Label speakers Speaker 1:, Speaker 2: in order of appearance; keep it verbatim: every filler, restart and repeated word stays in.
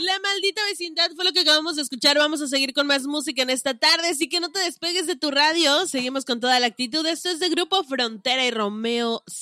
Speaker 1: La maldita vecindad fue lo que acabamos de escuchar. Vamos a seguir con más música en esta tarde, así que no te despegues de tu radio. Seguimos con toda la actitud. Esto es de Grupo Frontera y Romeo